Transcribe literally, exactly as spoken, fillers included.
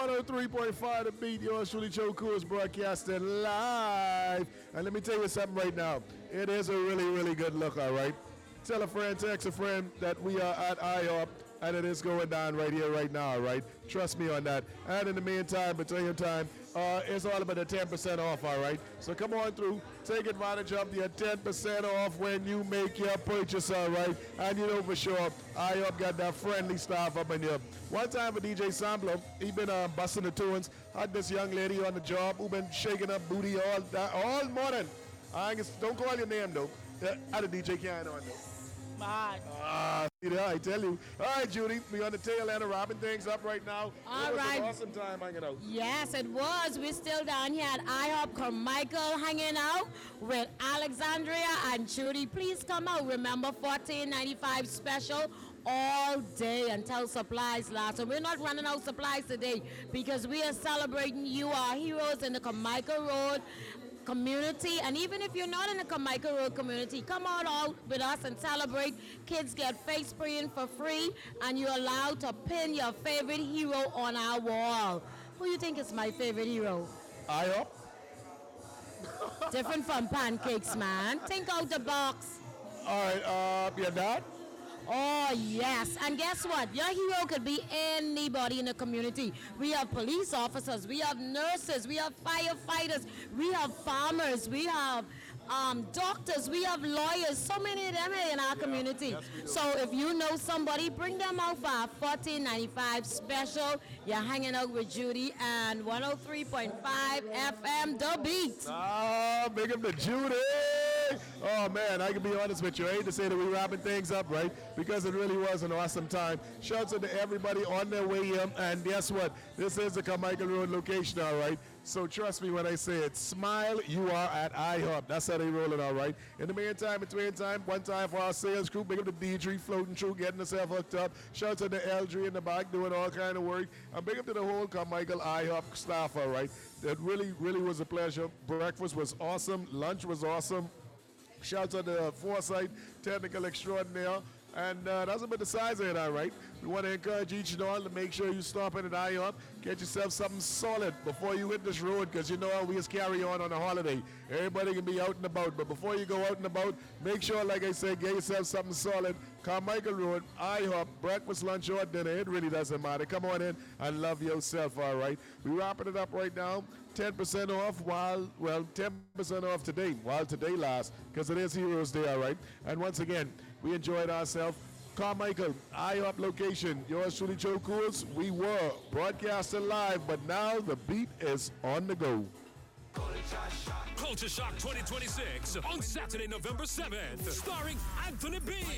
one oh three point five The Beat, yours truly, Joe Cool's broadcasting live. And let me tell you something right now. It is a really, really good look, all right? Tell a friend, text a friend that we are at I O P, and it is going down right here, right now, all right? Trust me on that. And in the meantime, between your time, uh, it's all about the ten percent off, all right? So come on through. Take advantage of your ten percent off when you make your purchase, all right? And you know for sure, I O P got that friendly staff up in here. One time with D J Sampler, he been uh, busting the tunes. Had this young lady on the job who been shaking up booty all that, all morning. I ain't, don't call your name, though. Uh, I had a D J can on, though. Man. Ah, see there, I tell you. All right, Judy, we on the tail end of wrapping things up right now. All it was right. an awesome time hanging out. Yes, it was. We're still down here at IHOP Carmichael hanging out with Alexandria and Judy. Please come out. Remember, fourteen ninety-five special all day until supplies last. So we're not running out of supplies today because we are celebrating you, our heroes in the Carmichael Road community. And even if you're not in the Carmichael Road community, come on out with us and celebrate. Kids get face spraying for free, and you're allowed to pin your favorite hero on our wall. Who you think is my favorite hero? I O P. Different from pancakes, man. Think out the box. All right, uh, your dad? Oh, yes. And guess what? Your hero could be anybody in the community. We have police officers, we have nurses, we have firefighters, we have farmers, we have um, doctors, we have lawyers, so many of them in our community. Yes, so if you know somebody, bring them out for our fourteen ninety-five special. You're hanging out with Judy and one oh three point five F M The Beat. Ah, big up to Judy. Oh, man, I can be honest with you. I hate to say that we're wrapping things up, right? Because it really was an awesome time. Shouts out to everybody on their way here. And guess what? This is the Carmichael Road location, all right? So trust me when I say it. Smile, you are at IHOP. That's how they rolling, all right? In the meantime, between time, one time for our sales crew, big up to Deidre, floating through, getting herself hooked up. Shouts out to Eldry in the back, doing all kind of work. And big up to the whole Carmichael IHOP staff, all right? It really, really was a pleasure. Breakfast was awesome. Lunch was awesome. Shouts out to Foresight, technical extraordinaire. And uh, that's about the size of it, all right? We want to encourage each and all to make sure you stop in at I O P, get yourself something solid before you hit this road, because you know how we just carry on on a holiday. Everybody can be out and about, but before you go out and about, make sure, like I said, get yourself something solid. Carmichael Road, I O P, breakfast, lunch, or dinner, it really doesn't matter. Come on in and love yourself, all right? We're wrapping it up right now. ten percent off while, well, ten percent off today, while today lasts, because it is Heroes Day, all right? And once again, we enjoyed ourselves. Carmichael, I O P location, yours truly, Joe Cools. We were broadcasting live, but now the beat is on the go. Culture Shock twenty twenty-six on Saturday, November seventh, starring Anthony B.